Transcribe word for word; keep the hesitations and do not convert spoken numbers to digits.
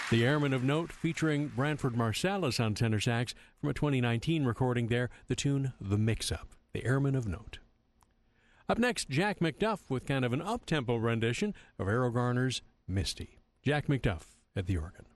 The Airmen of Note, featuring Branford Marsalis on tenor sax from a twenty nineteen recording there, the tune The Mix-Up, The Airmen of Note. Up next, Jack McDuff with kind of an up-tempo rendition of Errol Garner's Misty. Jack McDuff at the organ.